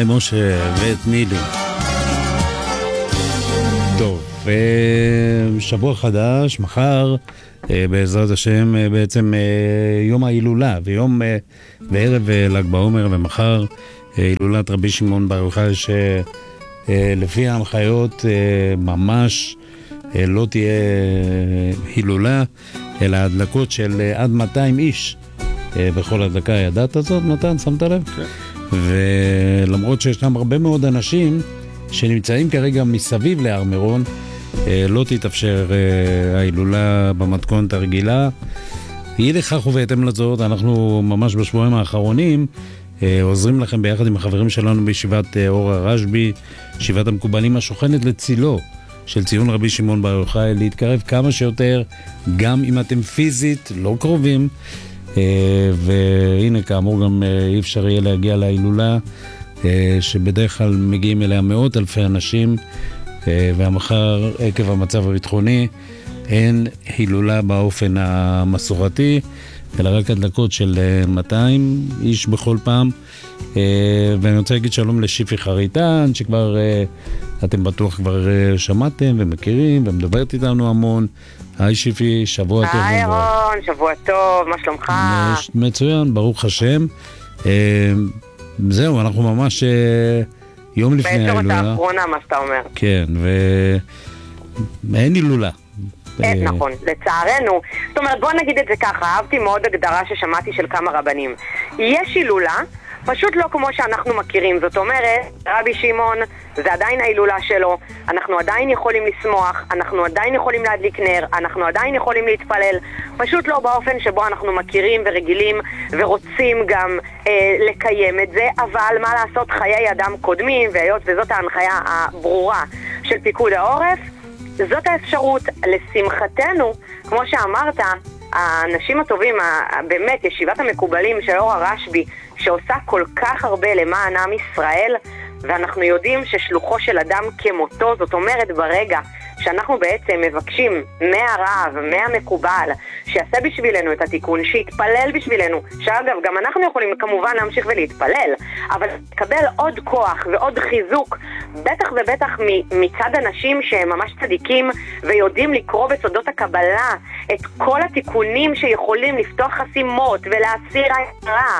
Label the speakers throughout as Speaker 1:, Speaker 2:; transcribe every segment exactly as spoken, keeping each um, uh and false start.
Speaker 1: היי משה, ואת מילי. טוב, שבוע חדש, מחר, בעזרת השם, בעצם יום ההילולה, ויום וערב ל"ג בעומר, ומחר הילולת רבי שמעון בר יוחאי, שלפי ההנחיות ממש לא תהיה הילולה, אלא הדלקות של עד מאתיים איש בכל הדלקה. ידעת זאת, מתן? שמת לב?
Speaker 2: כן.
Speaker 1: ולמרות שיש שם הרבה מאוד אנשים שנמצאים כרגע מסביב להר מירון, לא תתאפשר ההילולה במתכונת הרגילה. יהיה לכך ובהתאם לזאת, אנחנו ממש בשבועיים האחרונים עוזרים לכם ביחד עם החברים שלנו בישיבת אור הרשב"י, ישיבת המקובלים השוכנת לצילו של ציון רבי שמעון בר יוחאי, להתקרב כמה שיותר, גם אם אתם פיזית לא קרובים. והנה, כאמור, גם אי אפשר יהיה להגיע להילולה, שבדרך כלל מגיעים אליה מאות אלפי אנשים, והמחר עקב המצב הביטחוני אין הילולה באופן המסורתי, אלא רק הדלקות של מאתיים איש בכל פעם. ואני רוצה להגיד שלום לשיפי חריטן, שכבר אתם בטוח כבר שמעתם ומכירים ומדברת איתנו המון. היי שיפי, שבוע טוב.
Speaker 3: היי רון, שבוע טוב, מה שלומך?
Speaker 1: מצוין, ברוך השם. זהו, אנחנו ממש יום לפני ההילולה.
Speaker 3: בעצם האחרונה, מה שאתה אומר.
Speaker 1: כן, ואין הילולה.
Speaker 3: נכון, לצערנו. זאת אומרת, בוא נגיד את זה ככה, אהבתי מאוד הגדרה ששמעתי של כמה רבנים. יש הילולה, פשוט לא כמו שאנחנו מכירים. זאת אומרת, רבי שמעון, זה עדיין ההילולה שלו, אנחנו עדיין יכולים לשמוח, אנחנו עדיין יכולים להדליק נר, אנחנו עדיין יכולים להתפלל, פשוט לא באופן שבו אנחנו מכירים ורגילים ורוצים גם אה, לקיים את זה. אבל מה לעשות, חיי אדם קודמים, והיות וזאת ההנחיה הברורה של פיקוד העורף, זאת האפשרות. לשמחתנו, כמו שאמרת, האנשים הטובים, באמת, ישיבת המקובלים של אור הרשב"י, שעושה כל כך הרבה למען עם ישראל, ואנחנו יודעים ששלוחו של אדם כמותו. זאת אומרת, ברגע שאנחנו בעצם מבקשים מהרב, מהמקובל, שיעשה בשבילנו את התיקון, שיתפלל בשבילנו, שאגב, גם אנחנו יכולים כמובן להמשיך ולהתפלל, אבל לקבל עוד כוח ועוד חיזוק, בטח ובטח מצד אנשים שהם ממש צדיקים, ויודעים לקרוא בסודות הקבלה את כל התיקונים שיכולים לפתוח חסימות, ולהסיר הרע,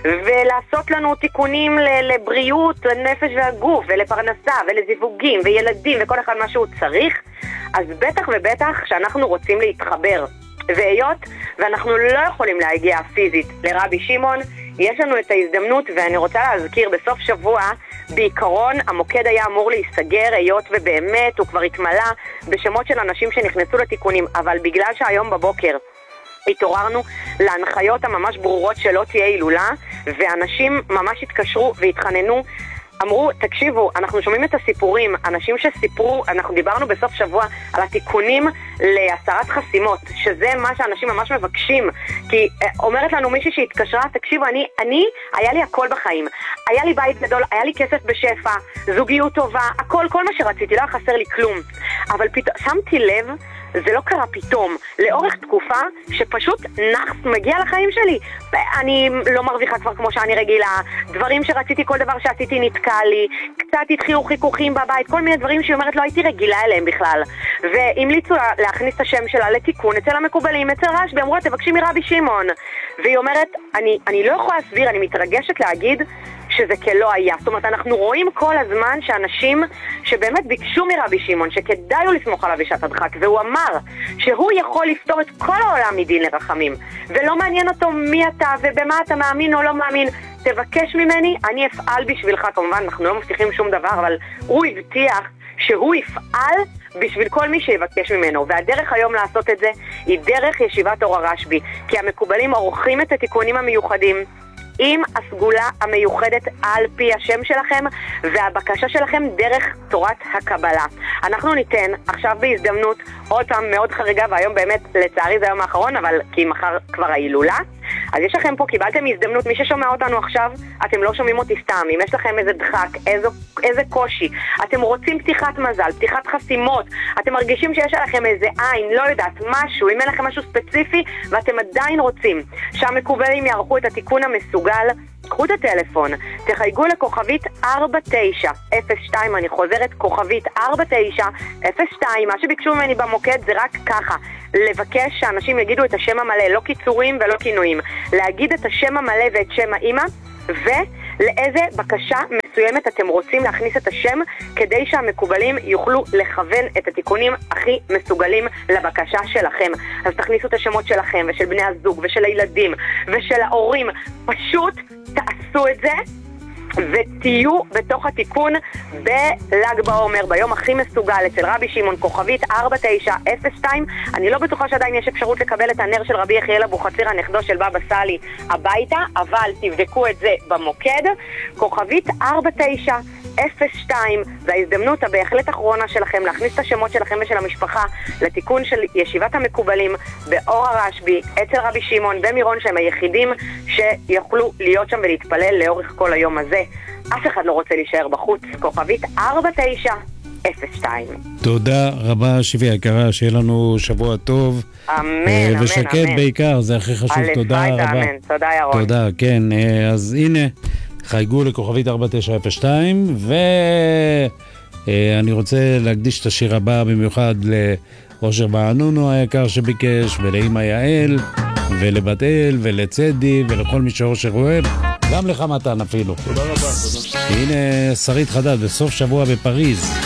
Speaker 3: ולעשות לנו תיקונים לבריאות, לנפש והגוף, ולפרנסה, ולזיווגים, וילדים, וכל אחד מה שהוא צריך. אז בטח ובטח שאנחנו רוצים להתחבר, והיות ואנחנו לא יכולים להגיע פיזית לרבי שמעון, יש לנו את ההזדמנות. ואני רוצה להזכיר, בסוף שבוע בעיקרון המוקד היה אמור להיסגר, היות ובאמת הוא כבר התמלא בשמות של אנשים שנכנסו לתיקונים, אבל בגלל שהיום בבוקר התעוררנו להנחיות הממש ברורות שלא תהיה הילולה, ואנשים ממש התקשרו והתחננו, אמרו, תקשיבו, אנחנו שומעים את הסיפורים, אנשים שסיפרו, אנחנו דיברנו בסוף שבוע על התיקונים להסרת חסימות, שזה מה שאנשים ממש מבקשים. כי אומרת לנו מישהי שהתקשרה, תקשיבו, אני, אני, היה לי הכל בחיים, היה לי בית גדול, היה לי כסף בשפע, זוגיות טובה, הכל, כל מה שרציתי, לא חסר לי כלום. אבל פתאום, שמתי לב, זה לא קרה פתאום, לאורך תקופה שפשוט נחס מגיע לחיים שלי. אני לא מרוויחה כבר כמו שאני רגילה, דברים שרציתי, כל דבר שעשיתי נתקע לי, קצת התחילו חיכוכים בבית, כל מיני דברים שהיא אומרת לא הייתי רגילה אליהם בכלל. והמליצו לה להכניס את השם שלה לתיקון אצל המקובלים, אצל רשב"י, אמרו לה תבקשי מרבי שמעון. והיא אומרת, אני, אני לא יכולה להסביר, אני מתרגשת להגיד שזה כלא היה. זאת אומרת, אנחנו רואים כל הזמן שאנשים שבאמת ביקשו מרבי שמעון שכדאי הוא לסמוך עליו בשעת הדחק, והוא אמר שהוא יכול לפתור את כל העולם מדין לרחמים, ולא מעניין אותו מי אתה ובמה אתה מאמין או לא מאמין, תבקש ממני, אני אפעל בשבילך. כמובן, אנחנו לא מבטיחים שום דבר, אבל הוא הבטיח שהוא יפעל בשביל כל מי שיבקש ממנו. והדרך היום לעשות את זה היא דרך ישיבת אור הרשב"י, כי המקובלים עורכים את התיקונים המיוחדים עם הסגולה המיוחדת על פי השם שלכם, והבקשה שלכם דרך תורת הקבלה. אנחנו ניתן עכשיו בהזדמנות עוד פעם מאוד חריגה, והיום באמת לצערי זה היום האחרון, אבל כי מחר כבר ההילולה, אז יש לכם פה, קיבלתם הזדמנות, מי ששומע אותנו עכשיו, אתם לא שומעים אותי סתם, אם יש לכם איזה דחק, איזו, איזה קושי, אתם רוצים פתיחת מזל, פתיחת חסימות, אתם מרגישים שיש עליכם איזה עין, לא יודעת, משהו, אם אין לכם משהו ספציפי, ואתם עדיין רוצים שהמקובלים יערכו את התיקון המסוגל, קחו את הטלפון, תחייגו לכוכבית ארבע תשע אפס שתיים, אני חוזרת, כוכבית ארבע תשע אפס שתיים, מה שביקשו ממני במוקד זה רק ככה, לבקש שאנשים יגידו את השם המלא, לא קיצורים ולא כינויים, להגיד את השם המלא ואת שם האמא, ולאיזה בקשה מסוימת אתם רוצים להכניס את השם, כדי שהמקובלים יוכלו לכוון את התיקונים הכי מסוגלים לבקשה שלכם. אז תכניסו את השמות שלכם ושל בני הזוג ושל הילדים ושל ההורים, פשוט תעשו את זה ותהיו בתוך התיקון בל"ג בעומר, ביום הכי מסוגל אצל רבי שמעון, כוכבית ארבע תשע אפס שתיים. אני לא בטוחה שעדיין יש אפשרות לקבל את הנר של רבי יחיאל אבוחצירא, נכדו של בבא סאלי, הביתה, אבל תבדקו את זה במוקד, כוכבית ארבע תשע אפס שתיים. זו ההזדמנות הבהחלט אחרונה שלכם להכניס את השמות שלכם ושל המשפחה לתיקון של ישיבת המקובלים באור הרשב"י אצל רבי שמעון במירון, שהם היחידים שיוכלו להיות שם ולהתפלל לאורך כל היום הזה. אף אחד לא רוצה להישאר בחוץ. כוכבית ארבע תשע אפס שתיים.
Speaker 1: תודה רבה שבי היקרה, שיהיה לנו שבוע טוב.
Speaker 3: אמן, אמן,
Speaker 1: ושקט
Speaker 3: אמן.
Speaker 1: בעיקר, זה הכי חשוב. תודה רבה.
Speaker 3: אמן. תודה ירון.
Speaker 1: תודה, כן. אז הנה, חייגו לכוכבית ארבע תשע אפס שתיים, ואני רוצה להקדיש את השיר הבא במיוחד לאושר בענונו היקר שביקש, ולאמא יעל, ולבת אל, ולצדי, ולכל מי שאושר אוהב, גם לך מתן אפילו.
Speaker 2: תודה רבה.
Speaker 1: הנה שרית חדד בסוף שבוע בפריז.